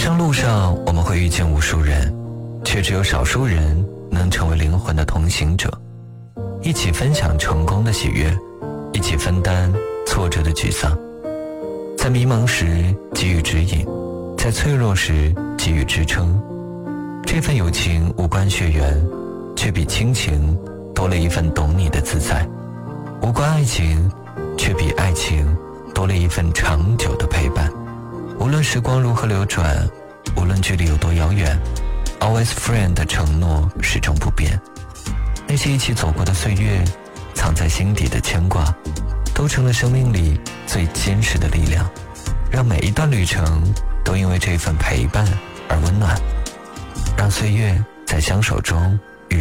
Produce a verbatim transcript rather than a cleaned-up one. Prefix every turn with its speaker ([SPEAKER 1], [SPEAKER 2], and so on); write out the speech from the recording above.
[SPEAKER 1] 生路上我们会遇见无数人，却只有少数人能成为灵魂的同行者，一起分享成功的喜悦，一起分担挫折的沮丧，在迷茫时给予指引，在脆弱时给予支撑。这份友情无关血缘，却比亲情多了一份懂你的自在；无关爱情，却比爱情多了一份长久的陪伴。无论时光如何流转，无论距离有多遥远， Always Friend 的承诺始终不变。那些一起走过的岁月，藏在心底的牵挂，都成了生命里最坚实的力量，让每一段旅程都因为这份陪伴而温暖，让岁月在相守中